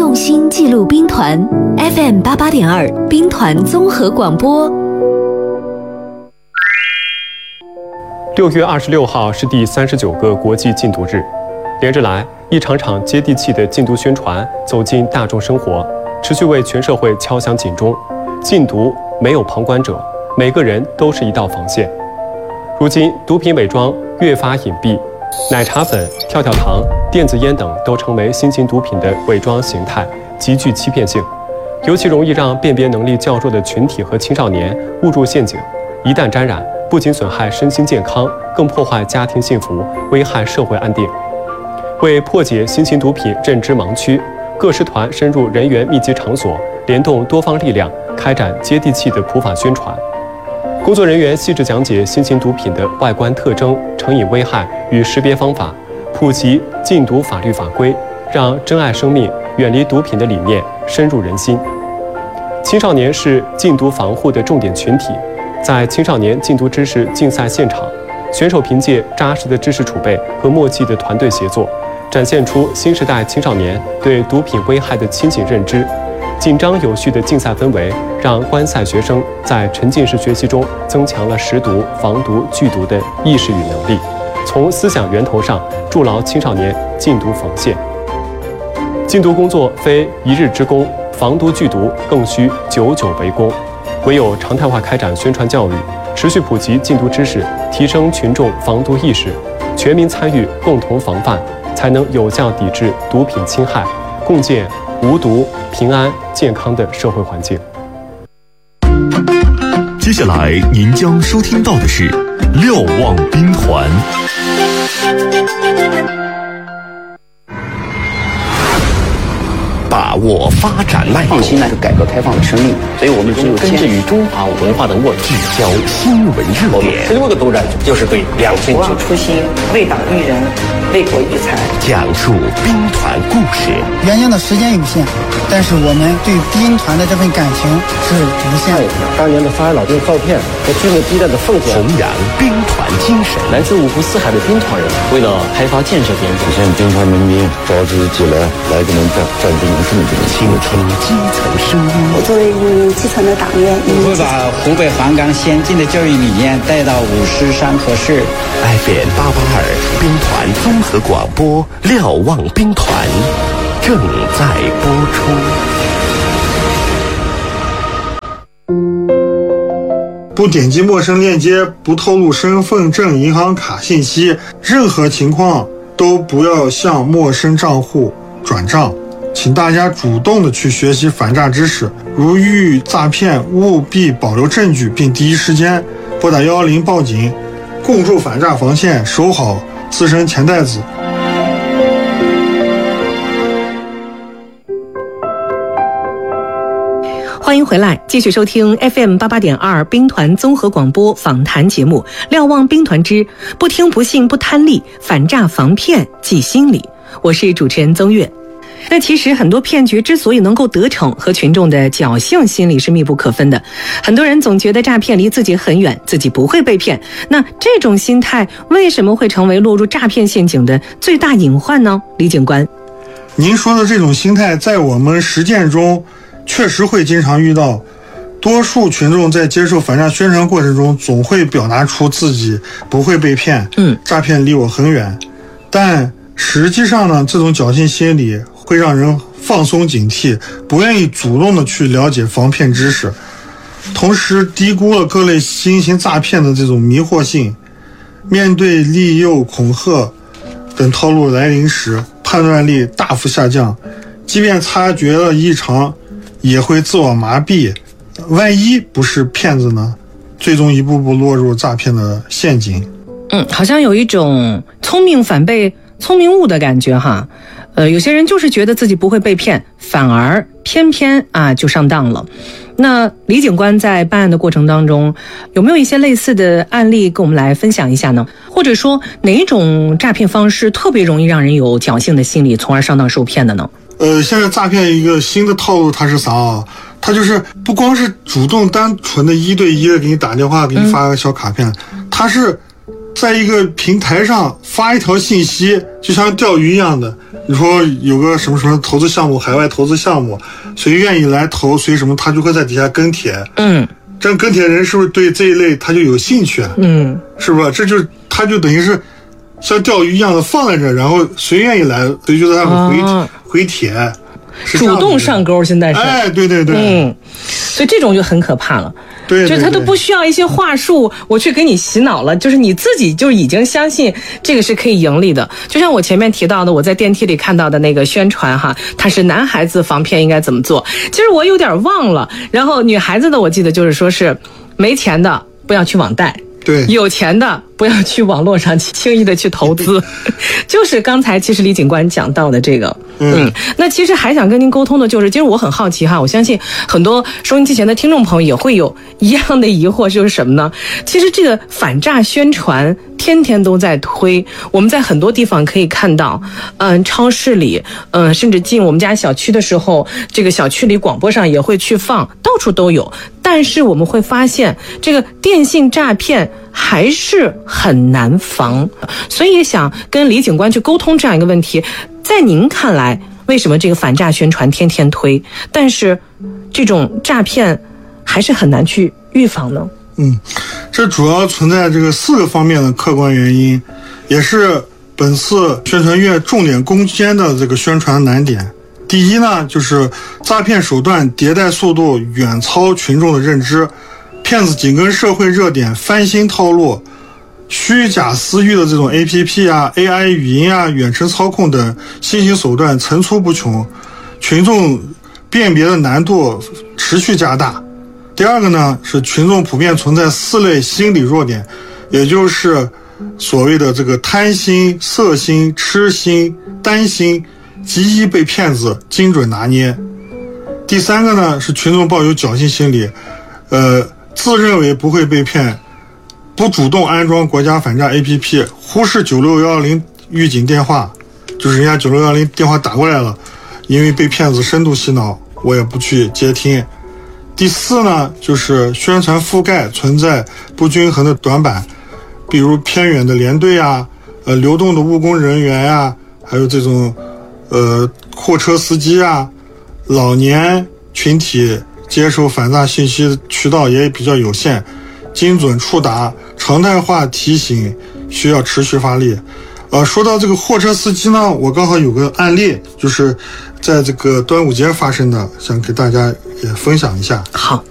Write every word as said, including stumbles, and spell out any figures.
用心记录兵团 F M 八八点二兵团综合广播。 六月二十六号是第三十九个国际禁毒日，连日来，一场场接地气的禁毒宣传走进大众生活，持续为全社会敲响警钟。禁毒没有旁观者，每个人都是一道防线。如今，毒品伪装越发隐蔽，奶茶粉、跳跳糖、电子烟等都成为新型毒品的伪装形态，极具欺骗性，尤其容易让辨别能力较弱的群体和青少年误入陷阱。一旦沾染，不仅损害身心健康，更破坏家庭幸福，危害社会安定。为破解新型毒品认知盲区，各师团深入人员密集场所，联动多方力量，开展接地气的普法宣传。工作人员细致讲解新型毒品的外观特征、成瘾危害与识别方法，普及禁毒法律法规，让珍爱生命、远离毒品的理念深入人心。青少年是禁毒防护的重点群体，在青少年禁毒知识竞赛现场，选手凭借扎实的知识储备和默契的团队协作，展现出新时代青少年对毒品危害的清醒认知。紧张有序的竞赛氛围，让观赛学生在沉浸式学习中增强了识毒、防毒、拒毒的意识与能力，从思想源头上筑牢青少年禁毒防线。禁毒工作非一日之功，防毒拒毒更需久久为功。唯有常态化开展宣传教育，持续普及禁毒知识，提升群众防毒意识，全民参与，共同防范，才能有效抵制毒品侵害，共建无毒、平安、健康的社会环境。 接下来您将收听到的是瞭望兵团。把握发展脉动， 创新呢是改革开放的生命，所以我们只有根植于中华文化的沃土， 聚焦新闻热点。 十六个督战就是对两千九初心，为党育人，为国育才， 讲述兵团故事。 原先的时间有限，但是我们对兵团的这份感情是无限的。 当年的发现老兵照片和军队激战的奉献， 弘扬兵团精神。 来自五湖四海的兵团人，为了开发建设边， 体现兵团民兵召之即来，来跟我们战战争。 倾听基层声音。 我作为一名基层的党员， 我会把湖北黄冈先进的教育理念带到五师山河市。 F M 八八二兵团综合广播，瞭望兵团正在播出。不点击陌生链接，不透露身份证、银行卡信息，任何情况都不要向陌生账户转账。请大家主动的去学习反诈知识，如遇诈骗，务必保留证据，并第一时间拨打幺幺零报警，共筑反诈防线，守好自身钱袋子。 欢迎回来，继续收听 F M 八八点二兵团综合广播访谈节目《瞭望兵团之不听不信不贪利，反诈防骗记心里》，我是主持人曾月。那其实很多骗局之所以能够得逞，和群众的侥幸心理是密不可分的。很多人总觉得诈骗离自己很远，自己不会被骗。那这种心态为什么会成为落入诈骗陷阱的最大隐患呢？李警官， 您说的这种心态在我们实践中确实会经常遇到。多数群众在接受反诈宣传过程中总会表达出自己不会被骗，嗯，诈骗离我很远。但实际上呢，这种侥幸心理会让人放松警惕，不愿意主动的去了解防骗知识，同时低估了各类新型诈骗的这种迷惑性。面对利诱、恐吓等套路来临时，判断力大幅下降，即便察觉了异常，也会自我麻痹。万一不是骗子呢？最终一步步落入诈骗的陷阱。 嗯，好像有一种聪明反被聪明误的感觉哈。呃，有些人就是觉得自己不会被骗，反而偏偏啊就上当了。那李警官在办案的过程当中，有没有一些类似的案例跟我们来分享一下呢？或者说哪种诈骗方式特别容易让人有侥幸的心理，从而上当受骗的呢？ 呃，现在诈骗一个新的套路，它是啥啊？它就是不光是主动单纯的一对一的给你打电话，给你发个小卡片，嗯、它是在一个平台上发一条信息，就像钓鱼一样的， 你说有个什么什么投资项目，海外投资项目，谁愿意来投，谁什么，他就会在底下跟帖。 嗯， 这样跟帖人是不是对这一类他就有兴趣啊？ 嗯， 是不是？这就他就等于是像钓鱼一样的放在这，然后谁愿意来，谁就在上面回、啊、回帖， 主动上钩。现在是， 哎，对对对， 嗯，所以这种就很可怕了。 对， 就是他都不需要一些话术，我去给你洗脑了，就是你自己就已经相信这个是可以盈利的。就像我前面提到的，我在电梯里看到的那个宣传哈，它是男孩子防骗应该怎么做，其实我有点忘了。然后女孩子的我记得就是说是没钱的不要去网贷， 对， 有钱的不要去网络上轻易的去投资，就是刚才其实李警官讲到的这个，嗯, 嗯，那其实还想跟您沟通的就是，其实我很好奇哈，我相信很多收音机前的听众朋友也会有一样的疑惑，就是什么呢？其实这个反诈宣传天天都在推，我们在很多地方可以看到，嗯，超市里，嗯，甚至进我们家小区的时候，这个小区里广播上也会去放，到处都有。但是我们会发现，这个电信诈骗还是很难防，所以也想跟李警官去沟通这样一个问题。在您看来，为什么这个反诈宣传天天推，但是这种诈骗还是很难去预防呢？ 嗯，这主要存在这个四个方面的客观原因，也是本次宣传月重点攻坚的这个宣传难点。第一呢，就是诈骗手段迭代速度远超群众的认知，骗子紧跟社会热点翻新套路，虚假私域的这种 A P P 啊、A I 语音啊、远程操控等新型手段层出不穷，群众辨别的难度持续加大。第二个呢，是群众普遍存在四类心理弱点，也就是所谓的这个贪心、色心、痴心、担心，极易被骗子精准拿捏。第三个呢，是群众抱有侥幸心理，呃，自认为不会被骗，不主动安装国家反诈 A P P， 忽视九六一零预警电话，就是人家九六一零电话打过来了，因为被骗子深度洗脑，我也不去接听。第四呢，就是宣传覆盖存在不均衡的短板，比如偏远的连队啊，呃，流动的务工人员啊，还有这种呃货车司机啊，老年群体接受反诈信息渠道也比较有限，精准触达、常态化提醒需要持续发力。呃，说到这个货车司机呢，我刚好有个案例，就是在这个端午节发生的，想给大家也分享一下。 好。